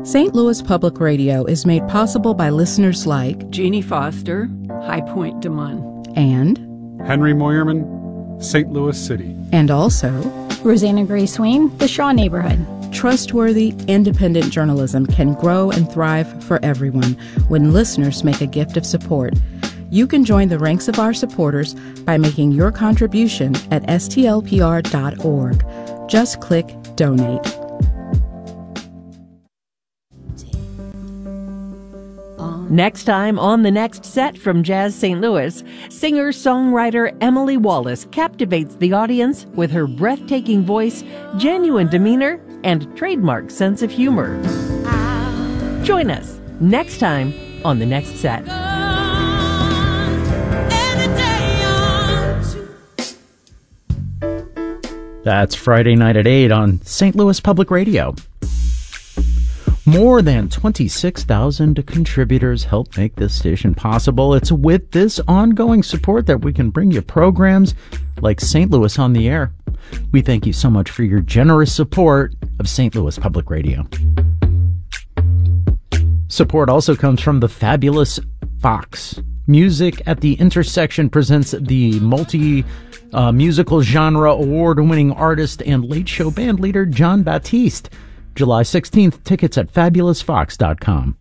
St. Louis Public Radio is made possible by listeners like Jeannie Foster, High Point Des Moines, and Henry Moyerman, St. Louis City, and also Rosanna Gray Swain, the Shaw Neighborhood. Trustworthy, independent journalism can grow and thrive for everyone when listeners make a gift of support. You can join the ranks of our supporters by making your contribution at stlpr.org. Just click Donate. Next time on The Next Set from Jazz St. Louis, singer-songwriter Emily Wallace captivates the audience with her breathtaking voice, genuine demeanor, and trademark sense of humor. Join us next time on The Next Set. That's Friday night at 8 on St. Louis Public Radio. More than 26,000 contributors help make this station possible. It's with this ongoing support that we can bring you programs like St. Louis on the Air. We thank you so much for your generous support of St. Louis Public Radio. Support also comes from the fabulous Fox. Music at the Intersection presents the musical genre award-winning artist and late show band leader Jon Batiste. July 16th, tickets at fabulousfox.com.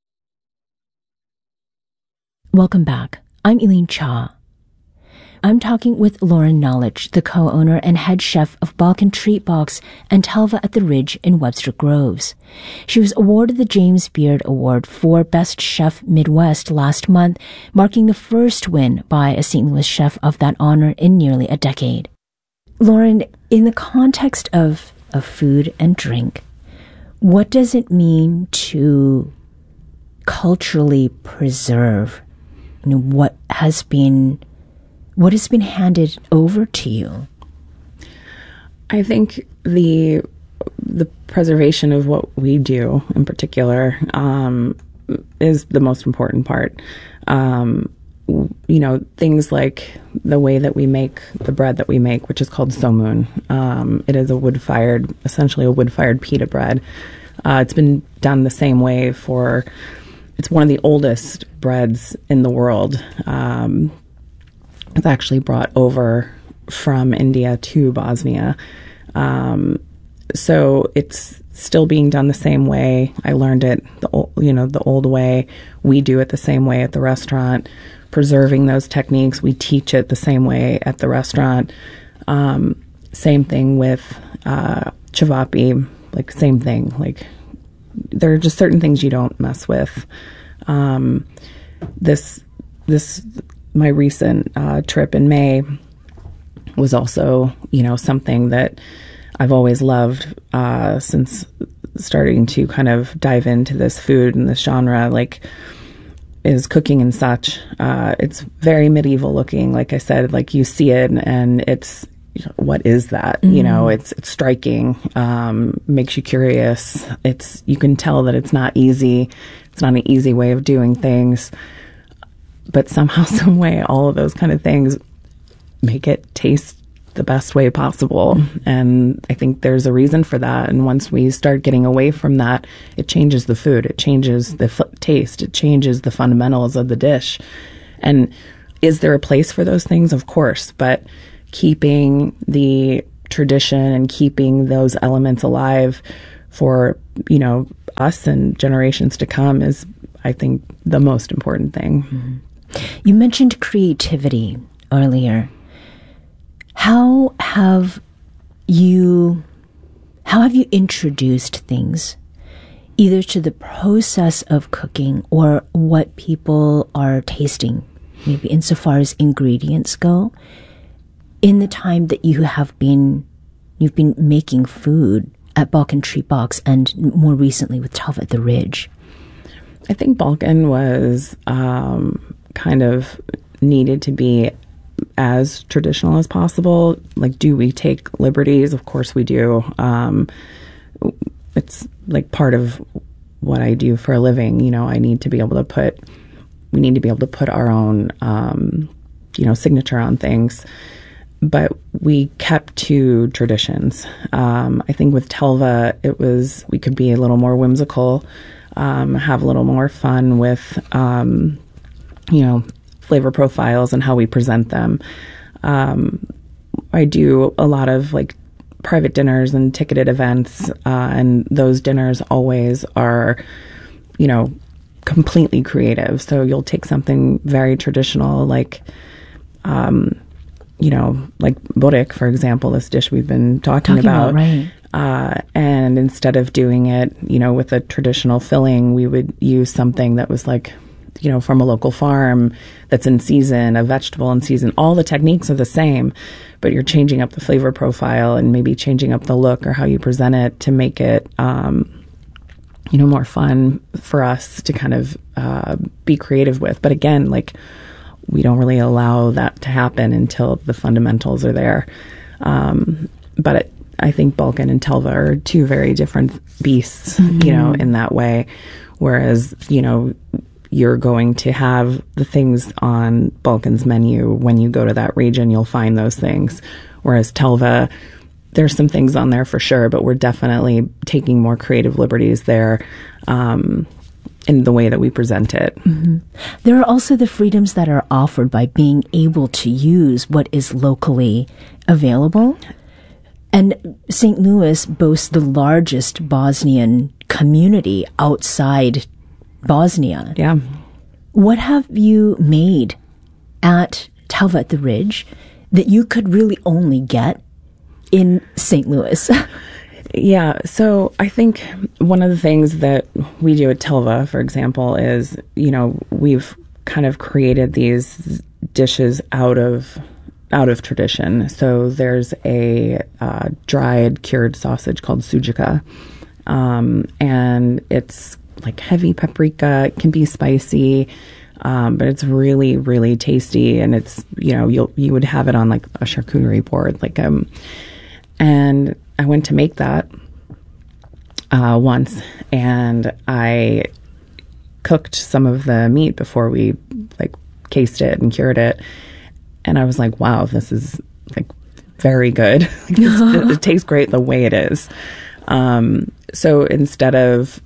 Welcome back. I'm Elaine Cha. I'm talking with Lauren Knowledge, the co-owner and head chef of Balkan Treat Box and Telva at the Ridge in Webster Groves. She was awarded the James Beard Award for Best Chef Midwest last month, marking the first win by a St. Louis chef of that honor in nearly a decade. Lauren, in the context of food and drink, what does it mean to culturally preserve what has been handed over to you? I think the preservation of what we do in particular is the most important part. Things like the way that we make the bread that we make, which is called somun. It is essentially a wood-fired pita bread. It's been done the same way it's one of the oldest breads in the world. It's actually brought over from India to Bosnia. So it's still being done the same way. I learned it the old way. We do it the same way at the restaurant. Preserving those techniques, we teach it the same way at the restaurant. Same thing with chavapi, same thing. There are just certain things you don't mess with. My recent trip in May was also, something that I've always loved since starting to kind of dive into this food and this genre, is cooking and such. It's very medieval looking. Like I said, you see it and it's, what is that? Mm-hmm. It's striking, makes you curious. You can tell that it's not easy. It's not an easy way of doing things. But somehow, some way, all of those kind of things make it taste the best way possible. And I think there's a reason for that. And once we start getting away from that, it changes the food. It changes the taste. It changes the fundamentals of the dish. And is there a place for those things? Of course. But keeping the tradition and keeping those elements alive for, us and generations to come is, I think, the most important thing. Mm-hmm. You mentioned creativity earlier. How have you introduced things either to the process of cooking or what people are tasting, maybe insofar as ingredients go, in the time that you've been making food at Balkan Treat Box and more recently with Telva at the Ridge? I think Balkan was kind of needed to be as traditional as possible. Do we take liberties? Of course we do. It's part of what I do for a living. We need to be able to put our own, signature on things. but we kept to traditions. I think with Telva, we could be a little more whimsical, have a little more fun with, flavor profiles and how we present them. I do a lot of like private dinners and ticketed events, and those dinners always are, completely creative. So you'll take something very traditional, like, like borek, for example, this dish we've been talking about. Right. And instead of doing it, with a traditional filling, we would use something that was like, from a local farm that's in season, a vegetable in season. All the techniques are the same, but you're changing up the flavor profile and maybe changing up the look or how you present it to make it, more fun for us to kind of be creative with. But again, like, we don't really allow that to happen until the fundamentals are there. But I think Balkan and Telva are two very different beasts, in that way. Whereas, you're going to have the things on Balkan's menu. When you go to that region, you'll find those things. Whereas Telva, there's some things on there for sure, but we're definitely taking more creative liberties there in the way that we present it. Mm-hmm. There are also the freedoms that are offered by being able to use what is locally available. And St. Louis boasts the largest Bosnian community outside Bosnia. Yeah. What have you made at Telva at the Ridge that you could really only get in St. Louis? Yeah. So I think one of the things that we do at Telva, for example, is, we've kind of created these dishes out of tradition. So there's a dried cured sausage called sujica, and it's like heavy paprika. It can be spicy, but it's really, really tasty. And it's, you would have it on like a charcuterie board, and I went to make that once, and I cooked some of the meat before we cased it and cured it. And I was like, wow, this is very good. It tastes great the way it is. So instead of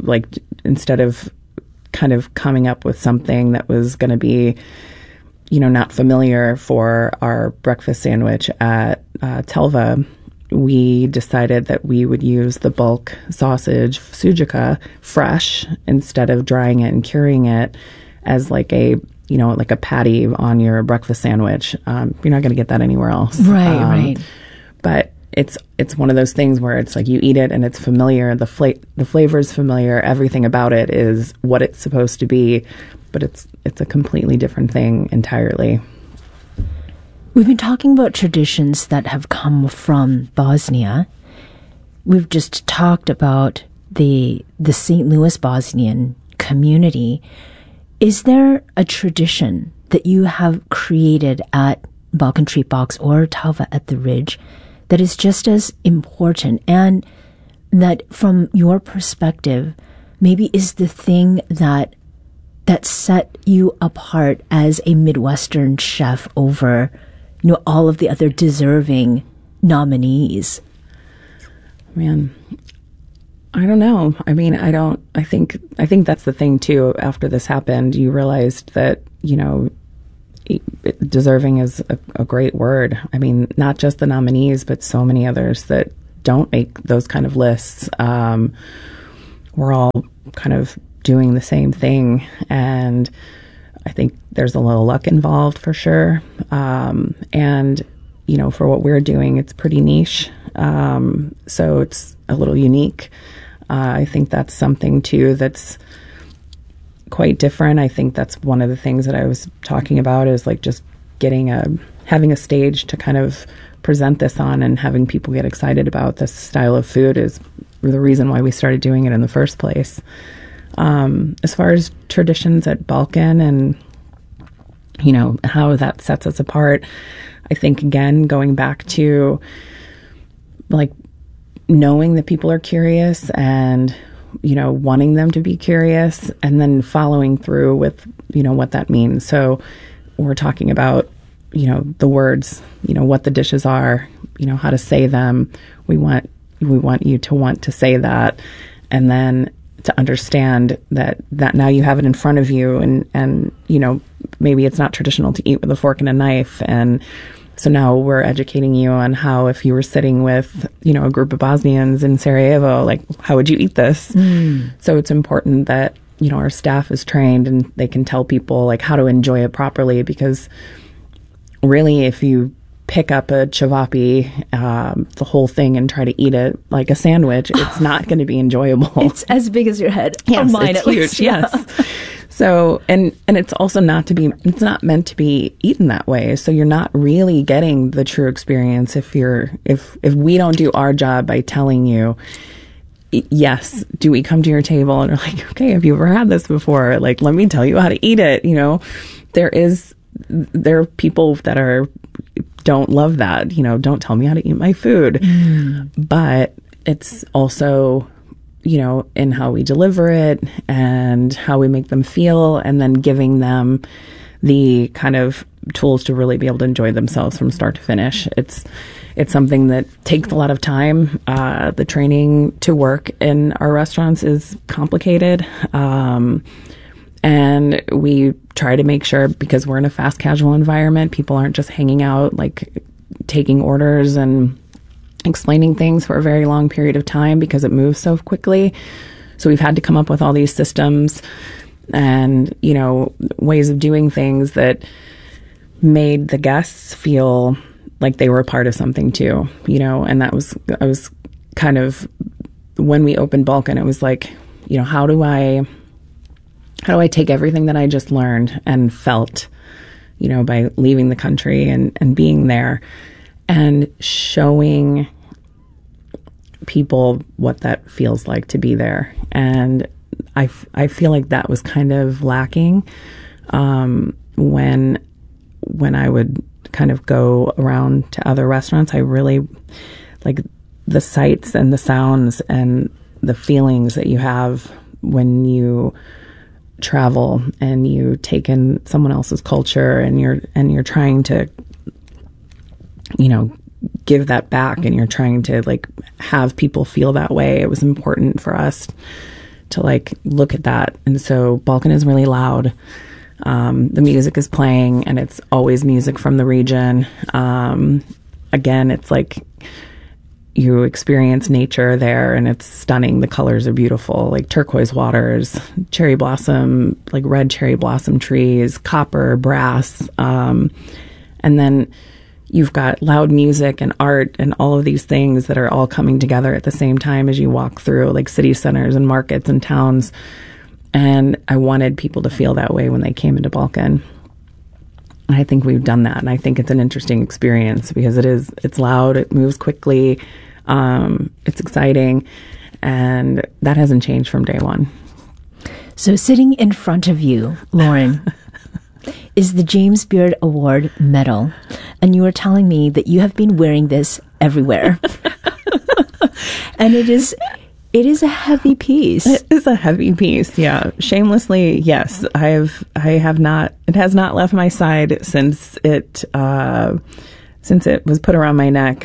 kind of coming up with something that was going to be, not familiar for our breakfast sandwich at Telva, we decided that we would use the bulk sausage sujica fresh instead of drying it and curing it as like a patty on your breakfast sandwich. You're not going to get that anywhere else. Right. But it's one of those things where it's like you eat it and it's familiar. The flavor is familiar. Everything about it is what it's supposed to be, but it's a completely different thing entirely. We've been talking about traditions that have come from Bosnia. We've just talked about the St. Louis Bosnian community. Is there a tradition that you have created at Balkan Treat Box or Telva at the Ridge that is just as important, and that from your perspective maybe is the thing that set you apart as a Midwestern chef over all of the other deserving nominees? Man, I don't know. I mean, I think that's the thing too. After this happened, you realized that, deserving is a great word. I mean, not just the nominees, but so many others that don't make those kind of lists. We're all kind of doing the same thing. And I think there's a little luck involved for sure. And, for what we're doing, it's pretty niche. So it's a little unique. I think that's something too that's quite different. I think that's one of the things that I was talking about is just having a stage to kind of present this on, and having people get excited about this style of food is the reason why we started doing it in the first place. As far as traditions at Balkan and, how that sets us apart, I think, again, going back to knowing that people are curious and, wanting them to be curious, and then following through with, what that means. So we're talking about, the words, what the dishes are, how to say them. We want you to want to say that, and then to understand that now you have it in front of you, and maybe it's not traditional to eat with a fork and a knife, and so now we're educating you on how, if you were sitting with a group of Bosnians in Sarajevo, like, how would you eat this? So it's important that our staff is trained and they can tell people like how to enjoy it properly, because really, if you pick up a cevapi, the whole thing, and try to eat it like a sandwich, it's not going to be enjoyable. It's as big as your head. Yes, mine, it's at least. huge. Yes. So, and it's also it's not meant to be eaten that way. So you're not really getting the true experience if we don't do our job by telling you, yes, do we come to your table and are like, okay, have you ever had this before? Like, let me tell you how to eat it. There are people that don't love that, don't tell me how to eat my food. But it's also, in how we deliver it and how we make them feel, and then giving them the kind of tools to really be able to enjoy themselves from start to finish. It's something that takes a lot of time. The training to work in our restaurants is complicated. And we try to make sure, because we're in a fast casual environment, people aren't just hanging out, like taking orders and explaining things for a very long period of time, because it moves so quickly. So we've had to come up with all these systems and, ways of doing things that made the guests feel like they were a part of something too, and I was kind of, when we opened Balkan, it was like, how do I take everything that I just learned and felt, by leaving the country and being there, and showing people what that feels like to be there. And I feel like that was kind of lacking when I would kind of go around to other restaurants. I really like the sights and the sounds and the feelings that you have when you travel and you take in someone else's culture, and you're trying to give that back, and you're trying to like have people feel that way. It was important for us to like look at that. And so Balkan is really loud. The music is playing, and it's always music from the region. Again, it's like you experience nature there, and it's stunning. The colors are beautiful, like turquoise waters, cherry blossom, like red cherry blossom trees, copper, brass. And then you've got loud music and art and all of these things that are all coming together at the same time as you walk through like city centers and markets and towns. And I wanted people to feel that way when they came into Balkan. And I think we've done that. And I think it's an interesting experience, because it's loud, it moves quickly, it's exciting, and that hasn't changed from day one. So sitting in front of you, Lauren, is the James Beard Award medal. And you were telling me that you have been wearing this everywhere. And it is a heavy piece. It is a heavy piece, yeah. Shamelessly, yes. It has not left my side since it was put around my neck.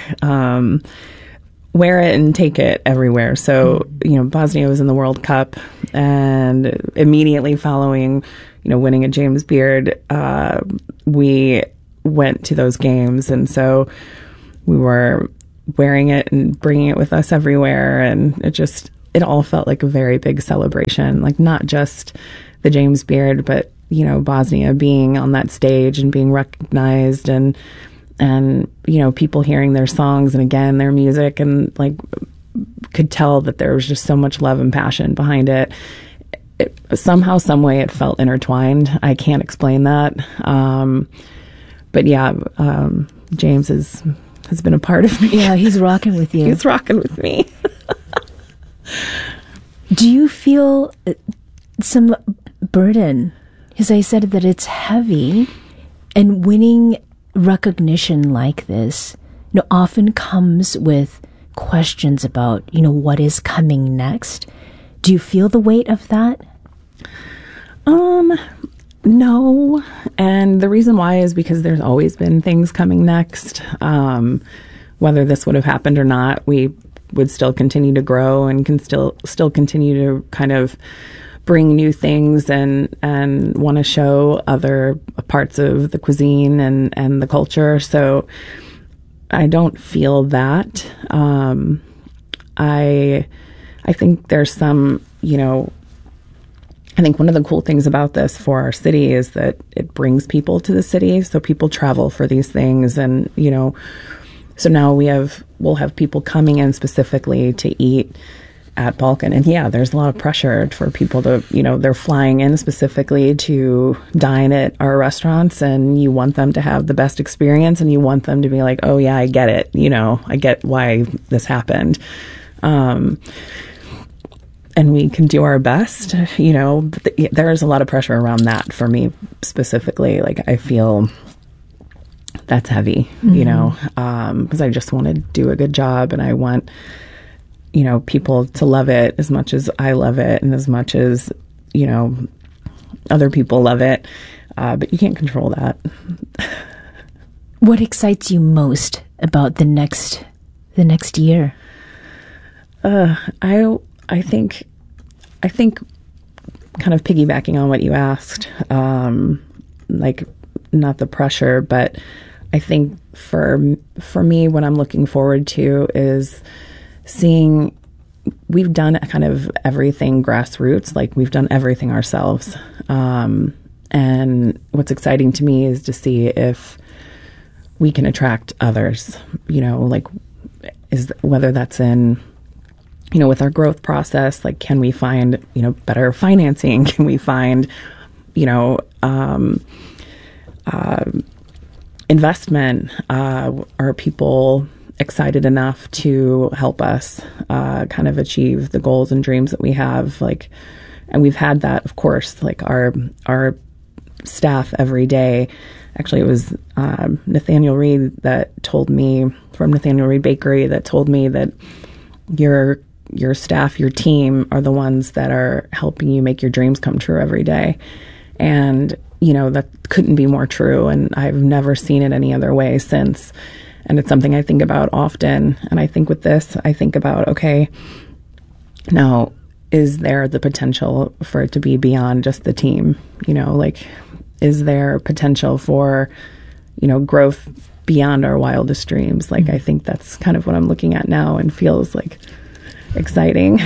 Wear it and take it everywhere. So, Bosnia was in the World Cup, and immediately following, winning a James Beard, we went to those games. And so we were wearing it and bringing it with us everywhere. And it all felt like a very big celebration, like not just the James Beard, but, Bosnia being on that stage and being recognized, and people hearing their songs and again, their music, and like could tell that there was just so much love and passion behind it. Somehow, some way it felt intertwined. I can't explain that. But yeah, James has been a part of me. Yeah, he's rocking with you. He's rocking with me. Do you feel some burden? Because I said that it's heavy, and winning recognition like this, often comes with questions about, what is coming next. Do you feel the weight of that? No. And the reason why is because there's always been things coming next. Whether this would have happened or not, we would still continue to grow and can still continue to kind of bring new things and want to show other parts of the cuisine and the culture. So I don't feel that. I think there's some, I think one of the cool things about this for our city is that it brings people to the city. So people travel for these things. And, so now we'll have people coming in specifically to eat at Balkan. And yeah, there's a lot of pressure for people to, they're flying in specifically to dine at our restaurants, and you want them to have the best experience, and you want them to be like, oh yeah, I get it. I get why this happened. And we can do our best, but there's a lot of pressure around that for me specifically. Like, I feel that's heavy, because I just want to do a good job, and I want, people to love it as much as I love it, and as much as, other people love it. But you can't control that. What excites you most about the next year? I think kind of piggybacking on what you asked, like, not the pressure, but I think for me, what I'm looking forward to is seeing we've done kind of everything grassroots, like we've done everything ourselves. And what's exciting to me is to see if we can attract others, whether that's in, with our growth process, like, can we find, better financing? Can we find, investment? Are people excited enough to help us kind of achieve the goals and dreams that we have? Like, and we've had that, of course, like our staff every day. Actually, it was Nathaniel Reed that told me, from Nathaniel Reed Bakery, that told me that your staff, your team, are the ones that are helping you make your dreams come true every day. And, that couldn't be more true. And I've never seen it any other way since. And it's something I think about often. And I think with this, I think about, okay, now, is there the potential for it to be beyond just the team? Is there potential for, growth beyond our wildest dreams? Like, I think that's kind of what I'm looking at now, and feels like exciting.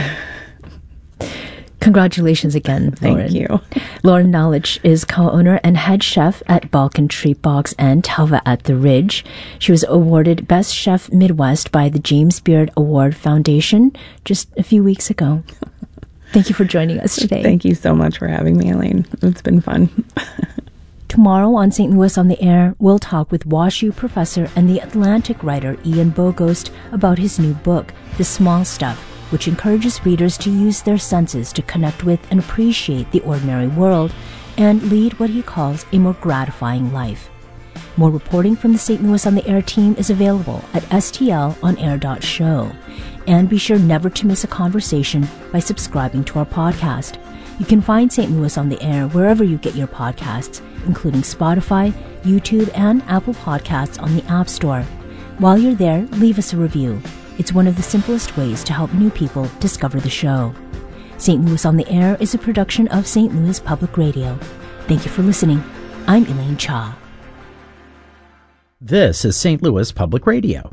Congratulations again, Lauren. Thank you. Lauren Knowledge is co-owner and head chef at Balkan Treat Box and Talva at the Ridge. She was awarded Best Chef Midwest by the James Beard Award Foundation just a few weeks ago. Thank you for joining us today. Thank you so much for having me, Elaine. It's been fun. Tomorrow on St. Louis on the Air, we'll talk with WashU professor and The Atlantic writer Ian Bogost about his new book, The Small Stuff, which encourages readers to use their senses to connect with and appreciate the ordinary world and lead what he calls a more gratifying life. More reporting from the St. Louis on the Air team is available at stlonair.show. And be sure never to miss a conversation by subscribing to our podcast. You can find St. Louis on the Air wherever you get your podcasts, including Spotify, YouTube, and Apple Podcasts on the App Store. While you're there, leave us a review. It's one of the simplest ways to help new people discover the show. St. Louis on the Air is a production of St. Louis Public Radio. Thank you for listening. I'm Elaine Cha. This is St. Louis Public Radio.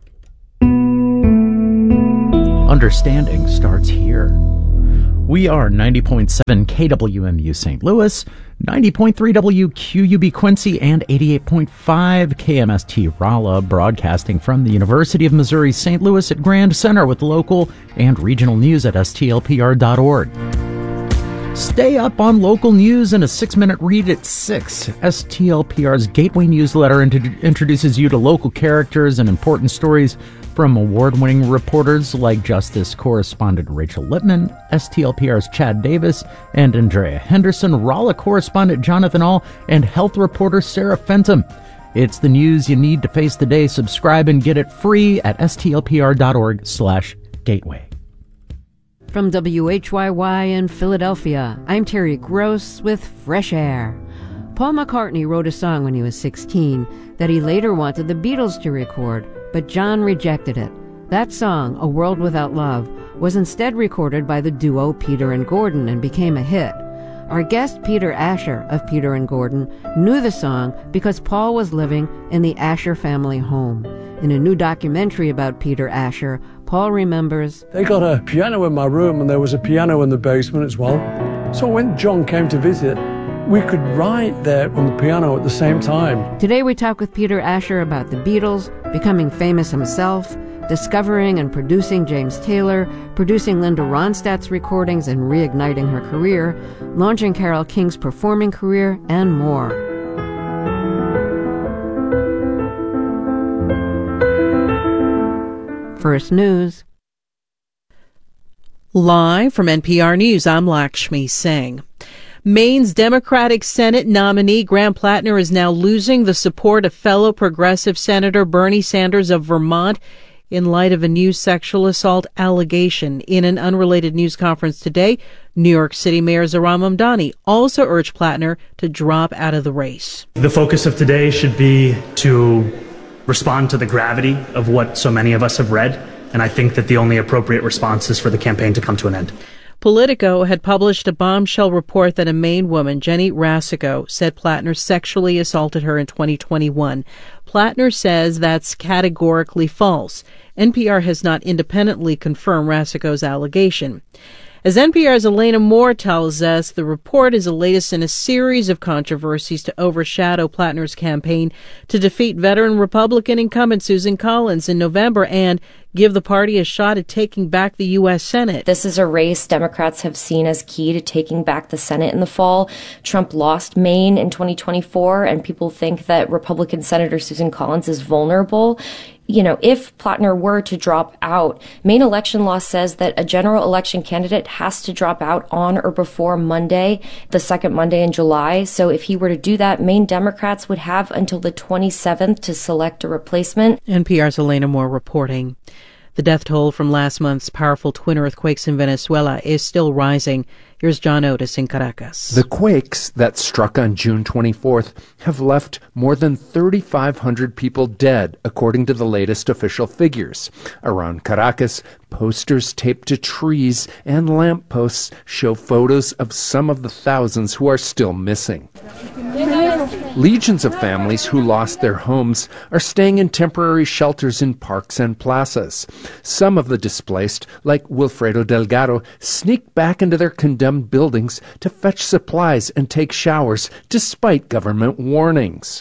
Understanding starts here. We are 90.7 KWMU St. Louis, 90.3 WQUB Quincy, and 88.5 KMST Rolla, broadcasting from the University of Missouri St. Louis at Grand Center with local and regional news at stlpr.org. Stay up on local news in a 6-minute read at 6. STLPR's Gateway newsletter introduces you to local characters and important stories from award-winning reporters like Justice correspondent Rachel Lippman, STLPR's Chad Davis, and Andrea Henderson, Rolla correspondent Jonathan All, and health reporter Sarah Fenton. It's the news you need to face the day. Subscribe and get it free at stlpr.org/gateway. From WHYY in Philadelphia, I'm Terry Gross with Fresh Air. Paul McCartney wrote a song when he was 16 that he later wanted the Beatles to record, but John rejected it. That song, A World Without Love, was instead recorded by the duo Peter and Gordon and became a hit. Our guest, Peter Asher of Peter and Gordon, knew the song because Paul was living in the Asher family home. In a new documentary about Peter Asher, Paul remembers, they got a piano in my room and there was a piano in the basement as well. So when John came to visit, we could write there on the piano at the same time. Today we talk with Peter Asher about the Beatles, becoming famous himself, discovering and producing James Taylor, producing Linda Ronstadt's recordings and reigniting her career, launching Carole King's performing career, and more. First News. Live from NPR News, I'm Lakshmi Singh. Maine's Democratic Senate nominee Graham Plattner is now losing the support of fellow progressive Senator Bernie Sanders of Vermont in light of a new sexual assault allegation. In an unrelated news conference today, New York City Mayor Zohran Mamdani also urged Plattner to drop out of the race. The focus of today should be to respond to the gravity of what so many of us have read, and I think that the only appropriate response is for the campaign to come to an end. Politico had published a bombshell report that a Maine woman, Jenny Rasico, said Plattner sexually assaulted her in 2021. Plattner says that's categorically false. NPR has not independently confirmed Rasico's allegation. As NPR's Elena Moore tells us, the report is the latest in a series of controversies to overshadow Plattner's campaign to defeat veteran Republican incumbent Susan Collins in November and give the party a shot at taking back the U.S. Senate. This is a race Democrats have seen as key to taking back the Senate in the fall. Trump lost Maine in 2024, and people think that Republican Senator Susan Collins is vulnerable. You know, if Plattner were to drop out, Maine election law says that a general election candidate has to drop out on or before Monday, the second Monday in July. So if he were to do that, Maine Democrats would have until the 27th to select a replacement. NPR's Elena Moore reporting. The death toll from last month's powerful twin earthquakes in Venezuela is still rising. Here's John Otis in Caracas. The quakes that struck on June 24th have left more than 3,500 people dead, according to the latest official figures. Around Caracas, posters taped to trees and lampposts show photos of some of the thousands who are still missing. Legions of families who lost their homes are staying in temporary shelters in parks and plazas. Some of the displaced, like Wilfredo Delgado, sneak back into their condemned buildings to fetch supplies and take showers, despite government warnings.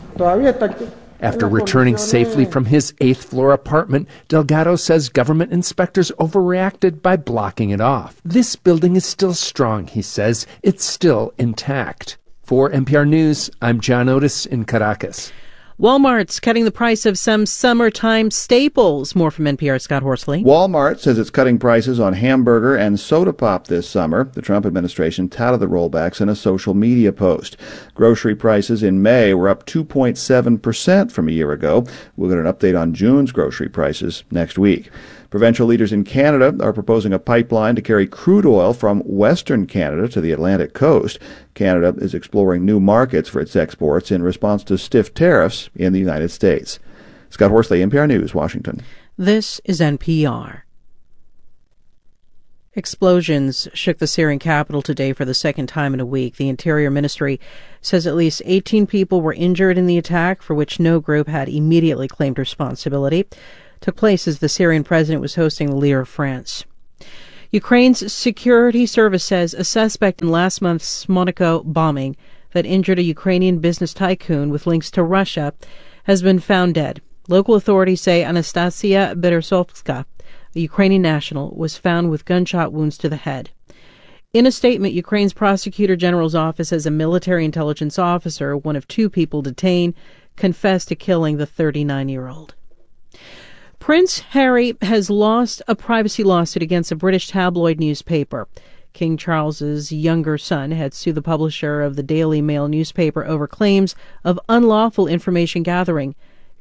After returning safely from his 8th-floor apartment, Delgado says government inspectors overreacted by blocking it off. This building is still strong, he says. It's still intact. For NPR News, I'm John Otis in Caracas. Walmart's cutting the price of some summertime staples. More from NPR's Scott Horsley. Walmart says it's cutting prices on hamburger and soda pop this summer. The Trump administration touted the rollbacks in a social media post. Grocery prices in May were up 2.7% from a year ago. We'll get an update on June's grocery prices next week. Provincial leaders in Canada are proposing a pipeline to carry crude oil from Western Canada to the Atlantic coast. Canada is exploring new markets for its exports in response to stiff tariffs in the United States. Scott Horsley, NPR News, Washington. This is NPR. Explosions shook the Syrian capital today for the second time in a week. The Interior Ministry says at least 18 people were injured in the attack, for which no group had immediately claimed responsibility. Took place as the Syrian president was hosting the leader of France. Ukraine's security service says a suspect in last month's Monaco bombing that injured a Ukrainian business tycoon with links to Russia has been found dead. Local authorities say Anastasia Beresovska, a Ukrainian national, was found with gunshot wounds to the head. In a statement, Ukraine's prosecutor general's office says a military intelligence officer, one of 2 people detained, confessed to killing the 39-year-old. Prince Harry has lost a privacy lawsuit against a British tabloid newspaper. King Charles's younger son had sued the publisher of the Daily Mail newspaper over claims of unlawful information gathering.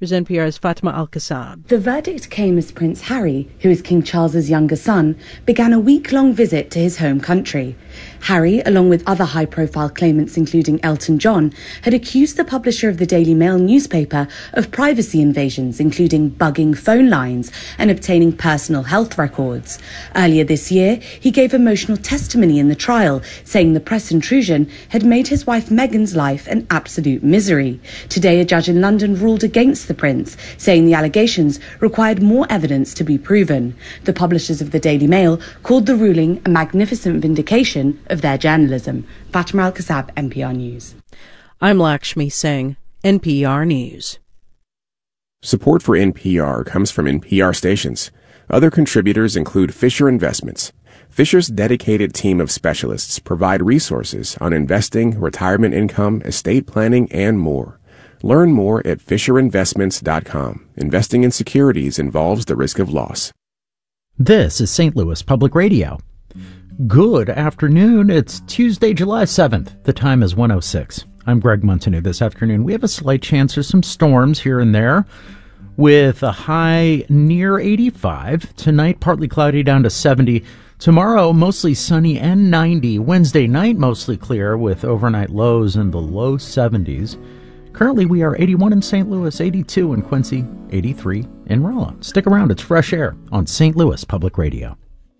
Here's NPR's Fatma Al-Kassab. The verdict came as Prince Harry, who is King Charles's younger son, began a week-long visit to his home country. Harry, along with other high-profile claimants including Elton John, had accused the publisher of the Daily Mail newspaper of privacy invasions, including bugging phone lines and obtaining personal health records. Earlier this year, he gave emotional testimony in the trial, saying the press intrusion had made his wife Meghan's life an absolute misery. Today, a judge in London ruled against the prince, saying the allegations required more evidence to be proven. The publishers of the Daily Mail called the ruling a magnificent vindication of their journalism. Fatima Al-Kassab, NPR News. I'm Lakshmi Singh, NPR News. Support for NPR comes from NPR stations. Other contributors include Fisher Investments. Fisher's dedicated team of specialists provide resources on investing, retirement income, estate planning, and more. Learn more at FisherInvestments.com. Investing in securities involves the risk of loss. This is St. Louis Public Radio. Good afternoon. It's Tuesday, July 7th. The time is 1:06. I'm Greg Montague. This afternoon, we have a slight chance of some storms here and there with a high near 85. Tonight, partly cloudy down to 70. Tomorrow, mostly sunny and 90. Wednesday night, mostly clear with overnight lows in the low 70s. Currently, we are 81 in St. Louis, 82 in Quincy, 83 in Rolla. Stick around. It's Fresh Air on St. Louis Public Radio.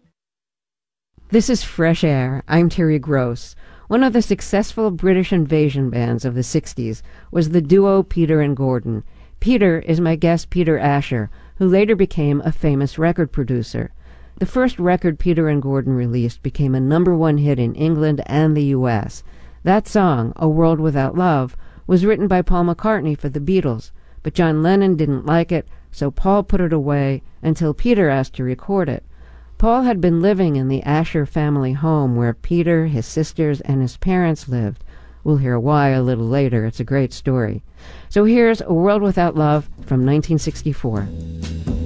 This is Fresh Air. I'm Terry Gross. One of the successful British invasion bands of the 60s was the duo Peter and Gordon. Peter is my guest Peter Asher, who later became a famous record producer. The first record Peter and Gordon released became a #1 hit in England and the U.S. That song, A World Without Love, was written by Paul McCartney for the Beatles, but John Lennon didn't like it, so Paul put it away until Peter asked to record it. Paul had been living in the Asher family home where Peter, his sisters, and his parents lived. We'll hear why a little later. It's a great story. So here's A World Without Love from 1964.